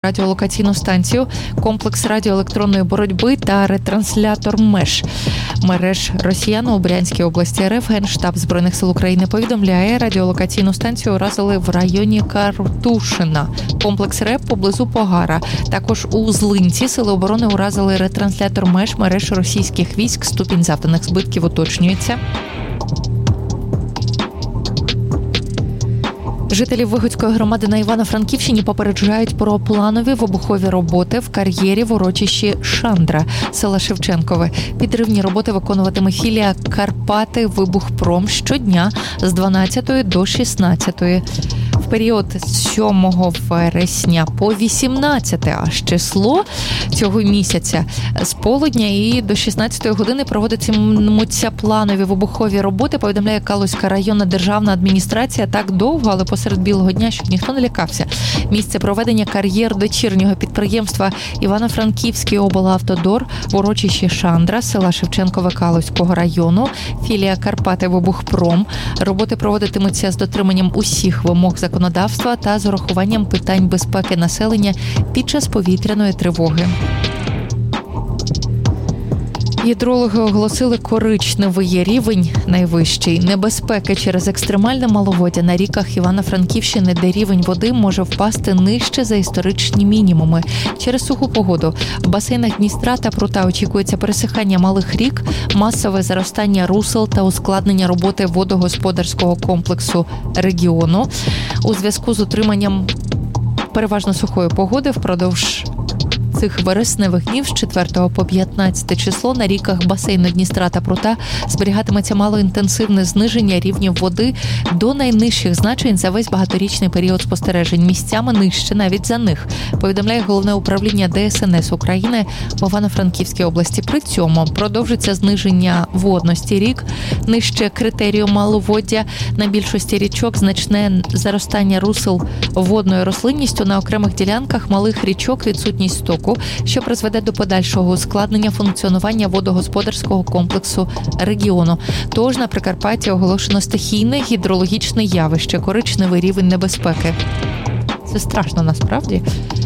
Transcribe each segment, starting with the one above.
радіолокаційну станцію, комплекс радіоелектронної боротьби та ретранслятор мереж росіян у Брянській області РФ. Генштаб Збройних сил України повідомляє, радіолокаційну станцію уразили в районі Картушина. Комплекс РЕП поблизу Погара. Також у Злинці сили оборони уразили ретранслятор мереж російських військ. Ступінь завданих збитків уточнюється. Жителів Вигодської громади на Івано-Франківщині попереджають про планові вибухові роботи в кар'єрі в урочищі Шандра села Шевченкове. Підривні роботи виконуватиме філія «Карпати Вибухпром» щодня з 12 до 16. В період з 7 вересня по 18 аж число цього місяця з полудня і до 16 години проводитимуться планові вибухові роботи, повідомляє Калузька районна державна адміністрація. Так довго, але посеред білого дня, щоб ніхто не лякався. Місце проведення кар'єр дочірнього підприємства Івано-Франківський облавтодор в урочищі Шандра села Шевченкове Калузького району, філія «Карпати Вибухпром». Роботи проводитимуться з дотриманням усіх вимог законодавства та з урахуванням питань безпеки населення під час повітряної тривоги. Гідрологи оголосили коричневий рівень найвищий небезпеки через екстремальне маловоддя на ріках Івано-Франківщини, де рівень води може впасти нижче за історичні мінімуми. Через суху погоду в басейнах Дністра та Прута очікується пересихання малих рік, масове заростання русел та ускладнення роботи водогосподарського комплексу регіону. У зв'язку з утриманням переважно сухої погоди впродовж цих вересневих днів з 4 по 15 число на ріках басейну Дністра та Прута зберігатиметься малоінтенсивне зниження рівнів води до найнижчих значень за весь багаторічний період спостережень, місцями нижче навіть за них, повідомляє Головне управління ДСНС України в Івано-Франківській області. При цьому продовжиться зниження водності рік нижче критерію маловоддя. На більшості річок значне заростання русел водною рослинністю, на окремих ділянках малих річок відсутність стоку, що призведе до подальшого ускладнення функціонування водогосподарського комплексу регіону. Тож на Прикарпатті оголошено стихійне гідрологічне явище – коричневий рівень небезпеки. Це страшно насправді.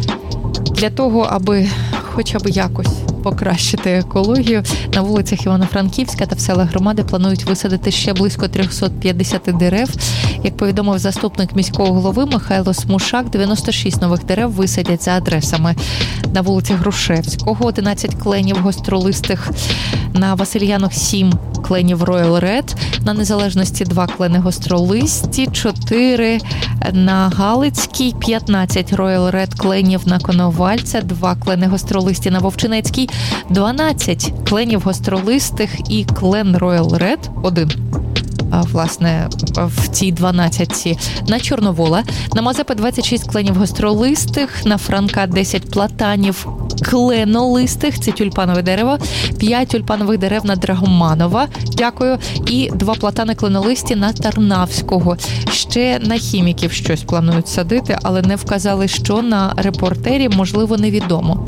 Для того, аби хоча б якось покращити екологію, на вулицях Івано-Франківська та в селах громади планують висадити ще близько 350 дерев. Як повідомив заступник міського голови Михайло Смушак, 96 нових дерев висадять за адресами: на вулиці Грушевського 11 кленів гостролистих, на Васильянах 7 кленів Royal Red, на Незалежності 2 клени гостролисті, 4 на Галицькій, 15 Royal Red кленів на Коновальця, 2 клени гостролисті на Вовчинецькій, 12 кленів гостролистих і клен Royal Red, 1. Власне, в цій 12-ці на Чорновола, на Мазепи 26 кленів гостролистих, на Франка 10 платанів кленолистих, це тюльпанове дерево, 5 тюльпанових дерев на Драгоманова, дякую, і 2 платани кленолисті на Тарнавського. Ще на Хіміків щось планують садити, але не вказали, що. На Репортері, можливо, невідомо.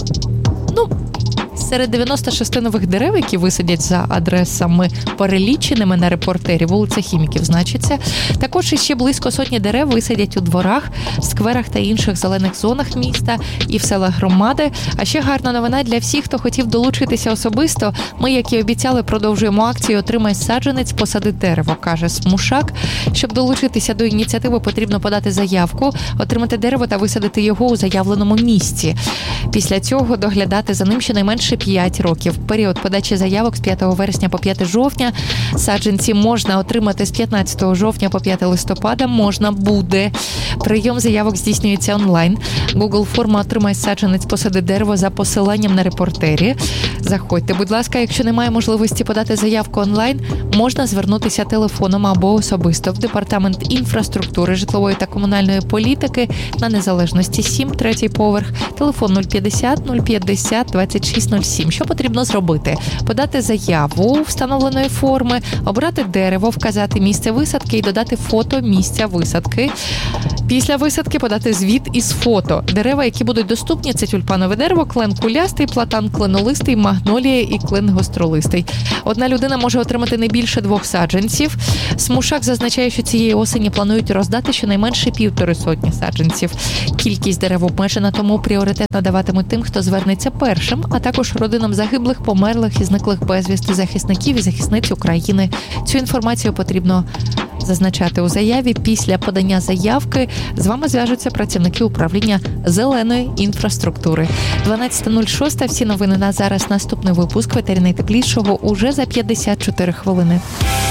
Серед 96 нових дерев, які висадять за адресами, переліченими на Репортері, вулиця Хіміків значиться. Також іще близько сотні дерев висадять у дворах, скверах та інших зелених зонах міста і в селах громади. А ще гарна новина для всіх, хто хотів долучитися особисто. Ми, як і обіцяли, продовжуємо акцію «Отримай саджанець, посади дерево», каже Смушак. Щоб долучитися до ініціативи, потрібно подати заявку, отримати дерево та висадити його у заявленому місці. Після цього доглядати за ним щонайменше 5 років. Період подачі заявок з 5 вересня по 5 жовтня. Саджанці можна отримати з 15 жовтня по 5 листопада. Можна буде. Прийом заявок здійснюється онлайн. Google форма «Отримай саджанець, посади дерево» за посиланням на Репортері. Заходьте, будь ласка, якщо немає можливості подати заявку онлайн, можна звернутися телефоном або особисто в Департамент інфраструктури, житлової та комунальної політики на Незалежності 7, 3-й поверх, телефон 050 050 2607. Що потрібно зробити? Подати заяву встановленої форми, обрати дерево, вказати місце висадки і додати фото місця висадки. Після висадки подати звіт із фото. Дерева, які будуть доступні, це тюльпанове дерево, клен кулястий, платан кленолистий, магнолія і клен гостролистий. Одна людина може отримати не більше 2 саджанців. Смушак зазначає, що цієї осені планують роздати щонайменше 150 саджанців. Кількість дерев обмежена, тому пріоритет надаватимуть тим, хто звернеться першим, а також родинам загиблих, померлих і зниклих безвісти захисників і захисниць України. Цю інформацію потрібно зазначати у заяві. Після подання заявки з вами зв'яжуться працівники управління зеленої інфраструктури. 12:06. Всі новини на зараз. Наступний випуск «Ветері найтеплішого» уже за 54 хвилини.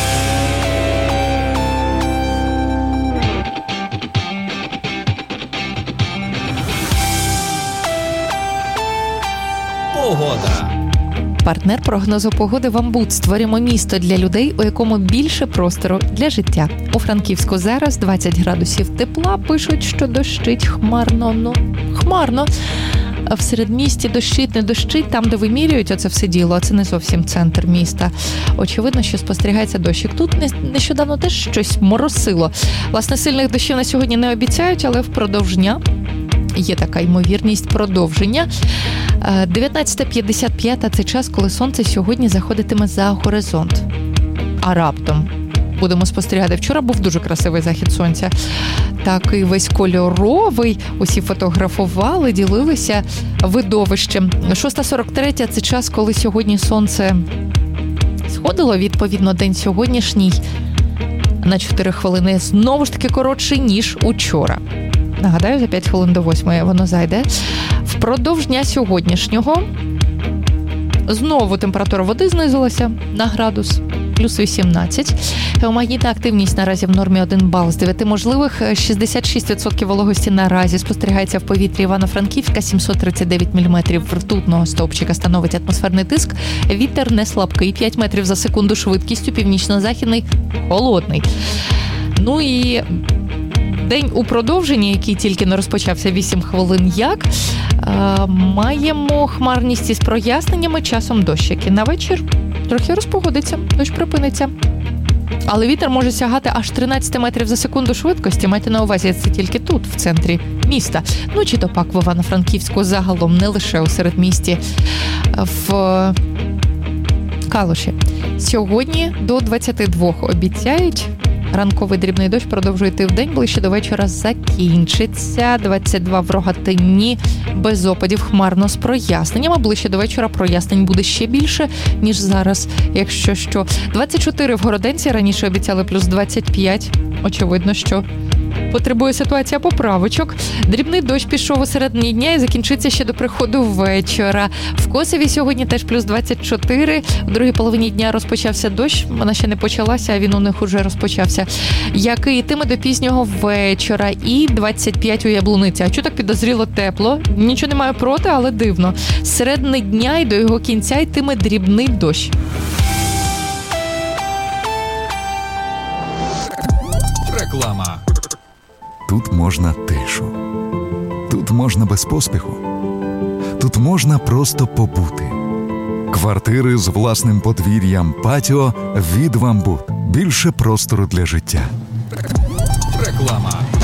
Погода. Партнер прогнозу погоди «Вамбут». Створюємо місто для людей, у якому більше простору для життя. У Франківську зараз 20 градусів тепла. Пишуть, що дощить хмарно. Хмарно. А в середмісті дощить, не дощить. Там, де вимірюють оце все діло, а це не зовсім центр міста. Очевидно, що спостерігається дощик. Тут нещодавно теж щось моросило. Власне, сильних дощів на сьогодні не обіцяють, але впродовж дня є така ймовірність продовження. 19:55 – це час, коли сонце сьогодні заходитиме за горизонт. А раптом будемо спостерігати. Вчора був дуже красивий захід сонця. Такий весь кольоровий. Усі фотографували, ділилися видовищем. 6:43 – це час, коли сьогодні сонце сходило. Відповідно, день сьогоднішній на 4 хвилини знову ж таки коротший, ніж учора. Нагадаю, за 5 хвилин до 8 воно зайде. Впродовж дня сьогоднішнього знову температура води знизилася на градус, плюс 18. Геомагнітна активність наразі в нормі 1 бал з 9 можливих. 66% вологості наразі спостерігається в повітрі Івано-Франківська. 739 мм ртутного стовпчика становить атмосферний тиск. Вітер не слабкий, 5 метрів за секунду швидкістю, північно-західний, холодний. Ну і день у продовженні, який тільки не розпочався 8 хвилин як, маємо хмарність із проясненнями, часом дощики. На вечір трохи розпогодиться, дощ припиниться. Але вітер може сягати аж 13 метрів за секунду швидкості. Майте на увазі, це тільки тут, в центрі міста. Ну, чи то пак в Івано-Франківську загалом, не лише у середмісті, в Калуші. Сьогодні до 22 обіцяють. Ранковий дрібний дощ продовжує йти вдень, ближче до вечора закінчиться. 22 в Рогатині, без опадів, хмарно з проясненнями. Ближче до вечора прояснень буде ще більше, ніж зараз, якщо що. 24 в Городенці, раніше обіцяли плюс 25. Очевидно, що потребує ситуація поправочок. Дрібний дощ пішов у середині дня і закінчиться ще до приходу вечора. В Косові сьогодні теж плюс 24. У другій половині дня розпочався дощ. Вона ще не почалася, а він у них уже розпочався. Який йтиме до пізнього вечора. І 25 у Яблуниці. А чого так підозріло тепло? Нічого не маю проти, але дивно. З середини дня і до його кінця йтиме дрібний дощ. Реклама. Тут можна тишу. Тут можна без поспіху. Тут можна просто побути. Квартири з власним подвір'ям, патіо від «Вамбут». Більше простору для життя. Реклама.